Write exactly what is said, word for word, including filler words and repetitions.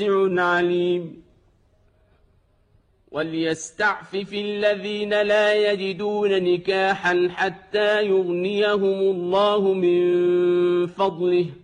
عليم وليستعفف الذين لا يجدون نكاحا حتى يغنيهم الله من فضله